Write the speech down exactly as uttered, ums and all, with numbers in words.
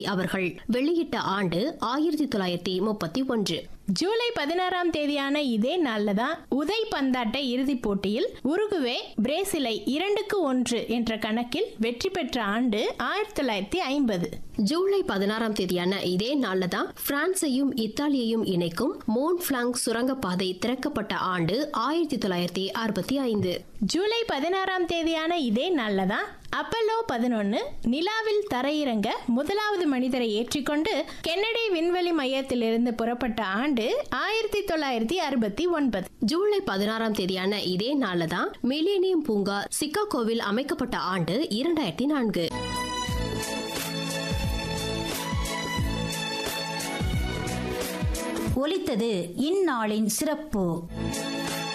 அவர்கள் வெளியிட்ட ஆண்டு ஆயிரத்தி தொள்ளாயிரத்தி முப்பத்தி ஒன்று. ஜூலை பதினாறாம் தேதியான இதே நாள்ல தான் உதை பந்தாட்ட இறுதிப் போட்டியில் உருகுவே பிரேசிலை இரண்டுக்கு ஒன்று என்ற கணக்கில் வெற்றி பெற்ற ஆண்டு ஆயிரத்தி தொள்ளாயிரத்தி ஐம்பது. ஜூலை பதினாறாம் தேதியான இதே நாள்ல தான் பிரான்சையும் இத்தாலியையும் இணைக்கும் மோன் பிளாங்க் சுரங்கப்பாதை திறக்கப்பட்ட ஆண்டு ஆயிரத்தி தொள்ளாயிரத்தி அறுபத்தி ஐந்து. ஜூலை பதினாறாம் தேதியான இதே நாள்ல தான் அப்பல்லோ பதினொன்னு நிலாவில் தரையிறங்க முதலாவது மனிதரை ஏற்றிக்கொண்டு கென்னடி விண்வெளி மையத்திலிருந்து புறப்பட்ட ஆண்டு ஆயிரத்தி தொள்ளாயிரத்தி அறுபத்தி ஒன்பது. ஜூலை பதினாறாம் தேதியான இதே நாள்ல தான் மிலேனியம் பூங்கா சிகாகோவில் அமைக்கப்பட்ட ஆண்டு இரண்டாயிரத்தி நான்கு. ஒலித்தது இந்நாளின் சிறப்பு.